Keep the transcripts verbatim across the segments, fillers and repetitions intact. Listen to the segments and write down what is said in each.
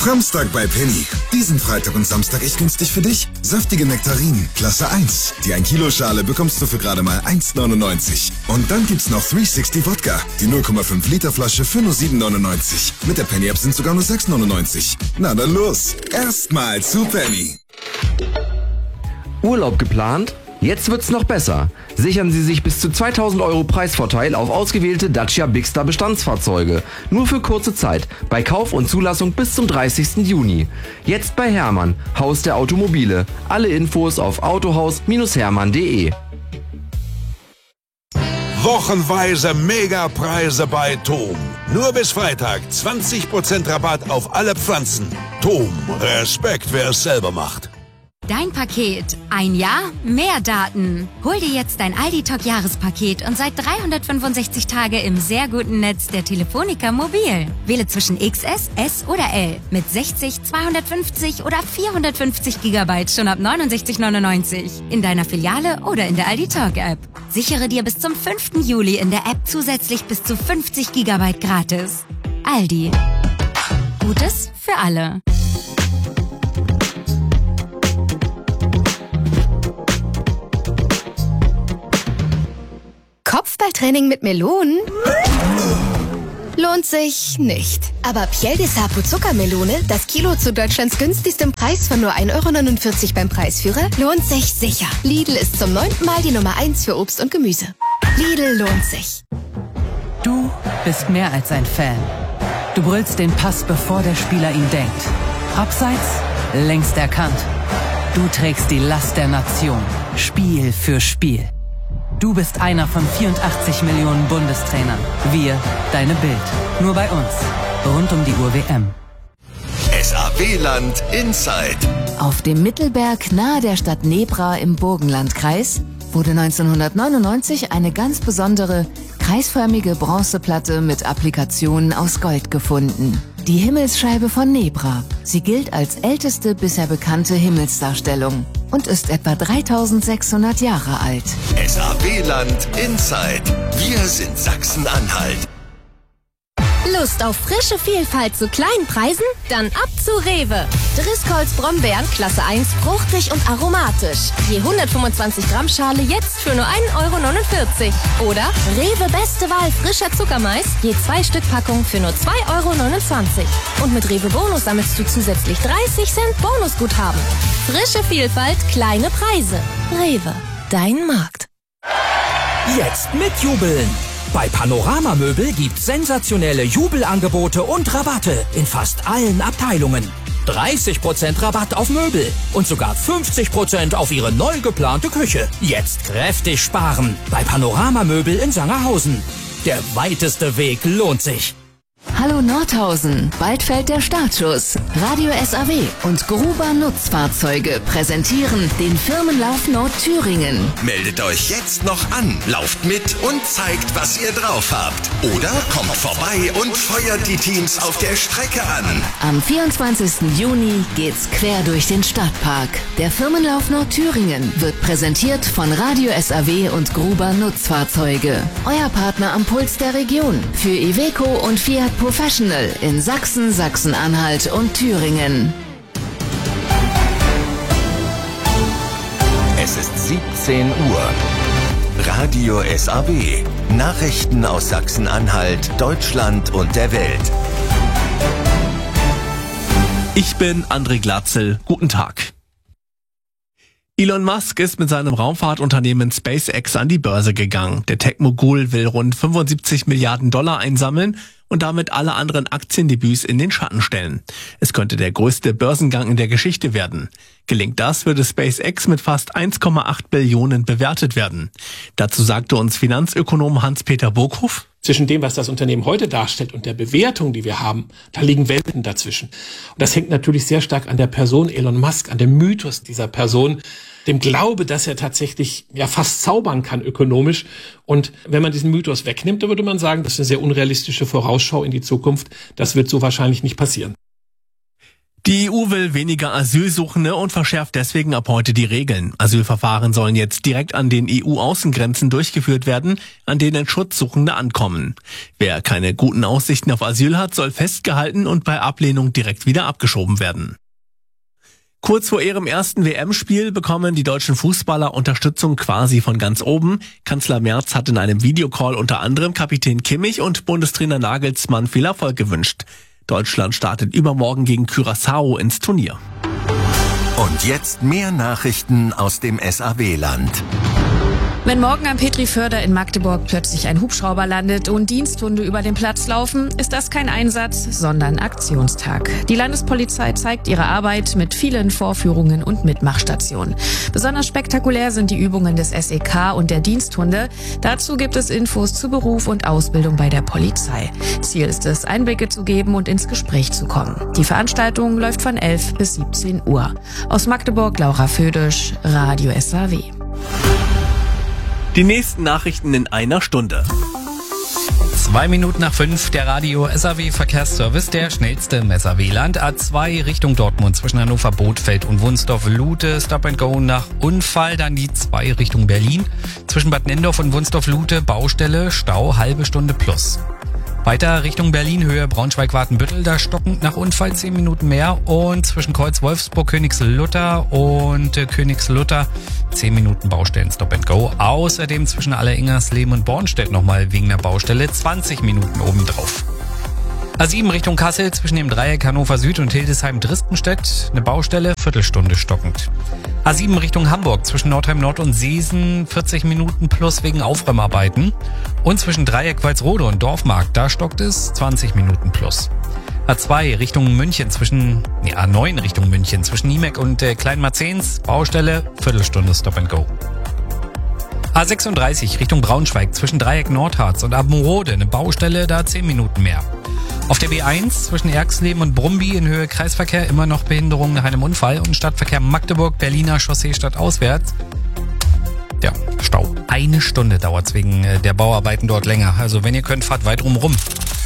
Framstag bei Penny. Diesen Freitag und Samstag echt günstig für dich. Saftige Nektarinen, Klasse eins. Die ein Kilo Schale bekommst du für gerade mal eins neunundneunzig. Und dann gibt's noch dreihundertsechzig Wodka. Die null Komma fünf Liter Flasche für nur sieben neunundneunzig. Mit der Penny App sind sogar nur sechs neunundneunzig. Na dann los. Erstmal zu Penny. Urlaub geplant? Jetzt wird's noch besser. Sichern Sie sich bis zu zweitausend Euro Preisvorteil auf ausgewählte Dacia Bigster Bestandsfahrzeuge. Nur für kurze Zeit. Bei Kauf und Zulassung bis zum dreißigsten Juni. Jetzt bei Hermann, Haus der Automobile. Alle Infos auf autohaus Bindestrich hermann punkt de. Wochenweise Megapreise bei Tom. Nur bis Freitag zwanzig Prozent Rabatt auf alle Pflanzen. Tom, Respekt, wer es selber macht. Dein Paket. Ein Jahr, mehr Daten. Hol dir jetzt dein Aldi-Talk-Jahrespaket und seit dreihundertfünfundsechzig Tage im sehr guten Netz der Telefonica Mobil. Wähle zwischen X S, S oder L mit sechzig, zweihundertfünfzig oder vierhundertfünfzig Gigabyte schon ab neunundsechzig neunundneunzig. In deiner Filiale oder in der Aldi-Talk-App. Sichere dir bis zum fünften Juli in der App zusätzlich bis zu fünfzig Gigabyte gratis. Aldi. Gutes für alle. Kopfballtraining mit Melonen? Lohnt sich nicht. Aber Piel de Sapo Zuckermelone, das Kilo zu Deutschlands günstigstem Preis von nur ein Euro neunundvierzig beim Preisführer, lohnt sich sicher. Lidl ist zum neunten Mal die Nummer eins für Obst und Gemüse. Lidl lohnt sich. Du bist mehr als ein Fan. Du brüllst den Pass, bevor der Spieler ihn denkt. Abseits, längst erkannt. Du trägst die Last der Nation. Spiel für Spiel. Du bist einer von vierundachtzig Millionen Bundestrainern. Wir, deine Bild. Nur bei uns. Rund um die Uhr W M. S A W-Land Inside. Auf dem Mittelberg nahe der Stadt Nebra im Burgenlandkreis wurde neunzehnhundertneunundneunzig eine ganz besondere, kreisförmige Bronzeplatte mit Applikationen aus Gold gefunden. Die Himmelsscheibe von Nebra. Sie gilt als älteste bisher bekannte Himmelsdarstellung und ist etwa dreitausendsechshundert Jahre alt. S A W-Land Inside. Wir sind Sachsen-Anhalt. Lust auf frische Vielfalt zu kleinen Preisen? Dann ab zu Rewe. Driscolls Brombeeren Klasse eins, fruchtig und aromatisch. Je hundertfünfundzwanzig Gramm Schale jetzt für nur ein Euro neunundvierzig. Oder Rewe Beste Wahl frischer Zuckermais, je zwei Stück Packung für nur zwei Euro neunundzwanzig. Und mit Rewe Bonus sammelst du zusätzlich dreißig Cent Bonusguthaben. Frische Vielfalt, kleine Preise. Rewe, dein Markt. Jetzt mitjubeln! Bei Panorama Möbel gibt's sensationelle Jubelangebote und Rabatte in fast allen Abteilungen. dreißig Prozent Rabatt auf Möbel und sogar fünfzig Prozent auf Ihre neu geplante Küche. Jetzt kräftig sparen bei Panorama Möbel in Sangerhausen. Der weiteste Weg lohnt sich. Hallo Nordhausen, bald fällt der Startschuss. Radio S A W und Gruber Nutzfahrzeuge präsentieren den Firmenlauf Nordthüringen. Meldet euch jetzt noch an, lauft mit und zeigt, was ihr drauf habt. Oder kommt vorbei und feuert die Teams auf der Strecke an. Am vierundzwanzigsten Juni geht's quer durch den Stadtpark. Der Firmenlauf Nordthüringen wird präsentiert von Radio S A W und Gruber Nutzfahrzeuge. Euer Partner am Puls der Region für Iveco und Fiat Professional in Sachsen, Sachsen-Anhalt und Thüringen. Es ist siebzehn Uhr. Radio S A W. Nachrichten aus Sachsen-Anhalt, Deutschland und der Welt. Ich bin André Glatzel. Guten Tag. Elon Musk ist mit seinem Raumfahrtunternehmen SpaceX an die Börse gegangen. Der Tech-Mogul will rund fünfundsiebzig Milliarden Dollar einsammeln und damit alle anderen Aktiendebüts in den Schatten stellen. Es könnte der größte Börsengang in der Geschichte werden. Gelingt das, würde SpaceX mit fast eins Komma acht Billionen bewertet werden. Dazu sagte uns Finanzökonom Hans-Peter Burghoff: Zwischen dem, was das Unternehmen heute darstellt und der Bewertung, die wir haben, da liegen Welten dazwischen. Und das hängt natürlich sehr stark an der Person Elon Musk, an dem Mythos dieser Person, dem Glaube, dass er tatsächlich ja fast zaubern kann ökonomisch. Und wenn man diesen Mythos wegnimmt, dann würde man sagen, das ist eine sehr unrealistische Vorausschau in die Zukunft. Das wird so wahrscheinlich nicht passieren. Die E U will weniger Asylsuchende und verschärft deswegen ab heute die Regeln. Asylverfahren sollen jetzt direkt an den E U-Außengrenzen durchgeführt werden, an denen Schutzsuchende ankommen. Wer keine guten Aussichten auf Asyl hat, soll festgehalten und bei Ablehnung direkt wieder abgeschoben werden. Kurz vor ihrem ersten W M-Spiel bekommen die deutschen Fußballer Unterstützung quasi von ganz oben. Kanzler Merz hat in einem Videocall unter anderem Kapitän Kimmich und Bundestrainer Nagelsmann viel Erfolg gewünscht. Deutschland startet übermorgen gegen Curaçao ins Turnier. Und jetzt mehr Nachrichten aus dem S A W-Land. Wenn morgen am Petriförder in Magdeburg plötzlich ein Hubschrauber landet und Diensthunde über den Platz laufen, ist das kein Einsatz, sondern Aktionstag. Die Landespolizei zeigt ihre Arbeit mit vielen Vorführungen und Mitmachstationen. Besonders spektakulär sind die Übungen des S E K und der Diensthunde. Dazu gibt es Infos zu Beruf und Ausbildung bei der Polizei. Ziel ist es, Einblicke zu geben und ins Gespräch zu kommen. Die Veranstaltung läuft von elf bis siebzehn Uhr. Aus Magdeburg, Laura Födisch, Radio S A W. Die nächsten Nachrichten in einer Stunde. Zwei Minuten nach fünf, der Radio S A W Verkehrsservice, der schnellste im S A W-Land. A zwei Richtung Dortmund zwischen Hannover, Bothfeld und Wunsdorf-Lute. Stop and Go nach Unfall. Dann die zwei Richtung Berlin. Zwischen Bad Nendorf und Wunsdorf-Lute Baustelle, Stau, halbe Stunde plus. Weiter Richtung Berlin, Höhe Braunschweig-Wartenbüttel, da stockend nach Unfall zehn Minuten mehr. Und zwischen Kreuz Wolfsburg, Königslutter und äh, Königslutter zehn Minuten Baustellen Stop and Go. Außerdem zwischen Alleringersleben und Bornstedt nochmal wegen der Baustelle zwanzig Minuten obendrauf. A sieben Richtung Kassel zwischen dem Dreieck Hannover Süd und Hildesheim-Dristenstedt eine Baustelle, Viertelstunde stockend. A sieben Richtung Hamburg zwischen Nordheim Nord und Seesen vierzig Minuten plus wegen Aufräumarbeiten. Und zwischen Dreieck Walsrode und Dorfmarkt, da stockt es zwanzig Minuten plus. A zwei Richtung München zwischen, nee, A neun Richtung München zwischen Niemek und äh, Kleinmarzens, Baustelle, Viertelstunde Stop and Go. A sechsunddreißig Richtung Braunschweig zwischen Dreieck Nordharz und Abenrode eine Baustelle, da zehn Minuten mehr. Auf der B eins zwischen Erxleben und Brumby in Höhe Kreisverkehr immer noch Behinderung nach einem Unfall und Stadtverkehr Magdeburg, Berliner Chaussee stadtauswärts. Ja, Stau. Eine Stunde dauert's wegen der Bauarbeiten dort länger. Also wenn ihr könnt, fahrt weit rum.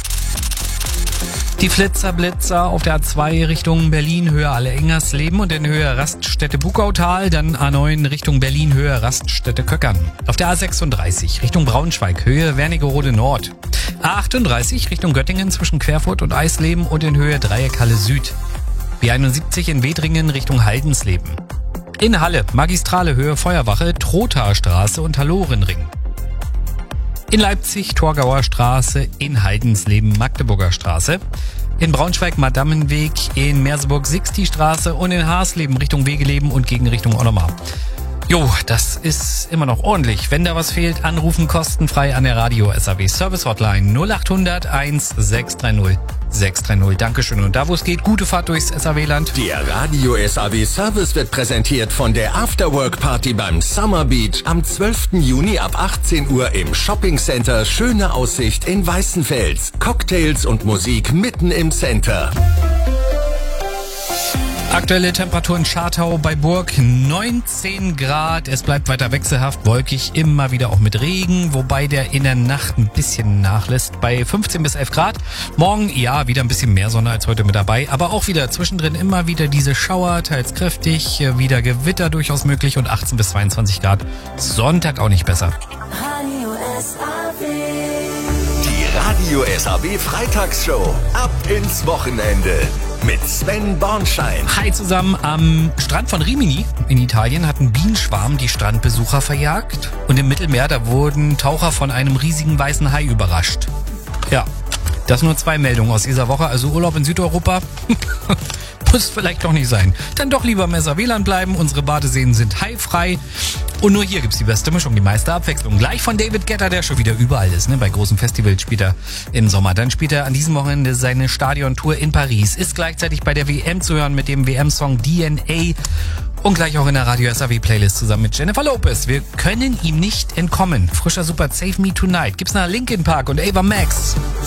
Die Flitzer-Blitzer auf der A zwei Richtung Berlin, Höhe Alleringersleben und in Höhe Raststätte Bukautal, dann A neun Richtung Berlin, Höhe Raststätte Köckern. Auf der A sechsunddreißig Richtung Braunschweig, Höhe Wernigerode Nord. A achtunddreißig Richtung Göttingen zwischen Querfurt und Eisleben und in Höhe Dreieckhalle Süd. B einundsiebzig in Wedringen Richtung Haldensleben. In Halle, Magistrale Höhe Feuerwache, Trothaarstraße und Hallorenring. In Leipzig, Torgauer Straße, in Heidensleben, Magdeburger Straße. In Braunschweig, Madammenweg, in Merseburg, Sixti-Straße und in Haarsleben Richtung Wegeleben und gegen Richtung Onnomar. Jo, das ist immer noch ordentlich. Wenn da was fehlt, anrufen kostenfrei an der Radio S A W Service Hotline null acht hundert eins sechs drei null sechs drei null. Dankeschön. Und da, wo es geht, gute Fahrt durchs S A W-Land. Der Radio S A W Service wird präsentiert von der Afterwork-Party beim Summer Beach am zwölften Juni ab achtzehn Uhr im Shopping Center Schöne Aussicht in Weißenfels. Cocktails und Musik mitten im Center. Aktuelle Temperatur in Schartau bei Burg neunzehn Grad. Es bleibt weiter wechselhaft, wolkig, immer wieder auch mit Regen, wobei der in der Nacht ein bisschen nachlässt bei fünfzehn bis elf Grad. Morgen, ja, wieder ein bisschen mehr Sonne als heute mit dabei, aber auch wieder zwischendrin immer wieder diese Schauer, teils kräftig, wieder Gewitter durchaus möglich und achtzehn bis zweiundzwanzig Grad. Sonntag auch nicht besser. Radio S A W. Die Radio S A W Freitagsshow. Ab ins Wochenende. Mit Sven Bornschein. Hi zusammen. Am Strand von Rimini in Italien hat ein Bienenschwarm die Strandbesucher verjagt. Und im Mittelmeer, da wurden Taucher von einem riesigen weißen Hai überrascht. Ja, das nur zwei Meldungen aus dieser Woche. Also Urlaub in Südeuropa muss vielleicht doch nicht sein. Dann doch lieber im S A W-Land bleiben. Unsere Badeseen sind haifrei. Und nur hier gibt's die beste Mischung, die meiste Abwechslung. Gleich von David Guetta, der schon wieder überall ist. Ne? Bei großen Festivals spielt er im Sommer. Dann spielt er an diesem Wochenende seine Stadiontour in Paris. Ist gleichzeitig bei der W M zu hören mit dem W M-Song D N A. Und gleich auch in der Radio S A W-Playlist zusammen mit Jennifer Lopez. Wir können ihm nicht entkommen. Frischer Super Save Me Tonight. Gibt's nach Linkin Park und Ava Max.